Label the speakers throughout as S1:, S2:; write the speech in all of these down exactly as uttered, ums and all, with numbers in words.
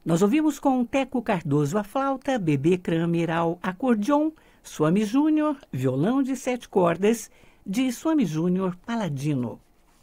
S1: Nós ouvimos com Teco Cardoso à flauta, Bebê Kramer ao acordeon, Swami Júnior, violão de sete cordas, de Swami Júnior Paladino.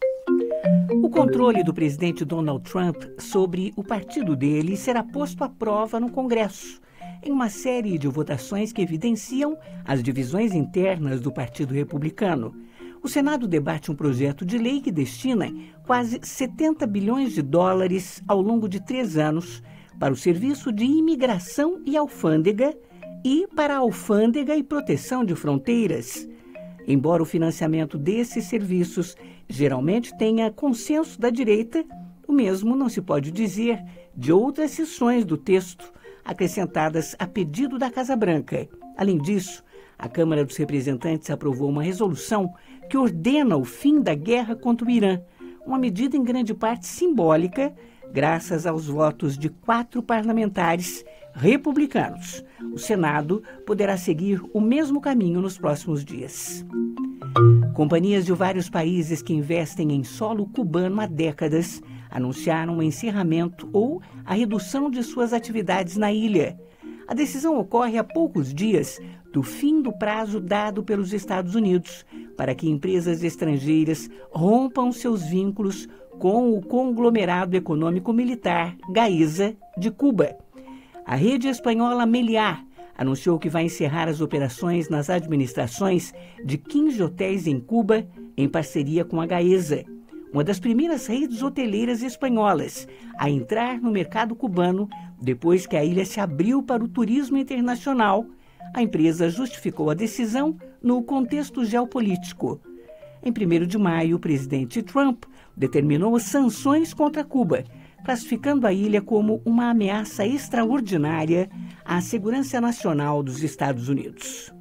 S1: O controle do presidente Donald Trump sobre o partido dele será posto à prova no Congresso, em uma série de votações que evidenciam as divisões internas do Partido Republicano. O Senado debate um projeto de lei que destina quase setenta bilhões de dólares ao longo de três anos para o Serviço de Imigração e Alfândega e para a Alfândega e Proteção de Fronteiras. Embora o financiamento desses serviços geralmente tenha consenso da direita, o mesmo não se pode dizer de outras seções do texto acrescentadas a pedido da Casa Branca. Além disso, a Câmara dos Representantes aprovou uma resolução que ordena o fim da guerra contra o Irã, uma medida em grande parte simbólica, graças aos votos de quatro parlamentares republicanos. O Senado poderá seguir o mesmo caminho nos próximos dias. Companhias de vários países que investem em solo cubano há décadas anunciaram o encerramento ou a redução de suas atividades na ilha. A decisão ocorre a poucos dias do fim do prazo dado pelos Estados Unidos para que empresas estrangeiras rompam seus vínculos com o conglomerado econômico militar Gaíza de Cuba. A rede espanhola Meliá anunciou que vai encerrar as operações nas administrações de quinze hotéis em Cuba, em parceria com a Gaíza, uma das primeiras redes hoteleiras espanholas a entrar no mercado cubano depois que a ilha se abriu para o turismo internacional. A empresa justificou a decisão no contexto geopolítico. Em primeiro de maio, o presidente Trump determinou sanções contra Cuba, classificando a ilha como uma ameaça extraordinária à segurança nacional dos Estados Unidos.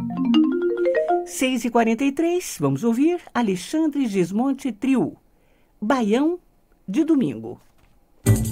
S1: seis e quarenta e três, vamos ouvir Alexandre Gismonti Trio, Baião de Domingo.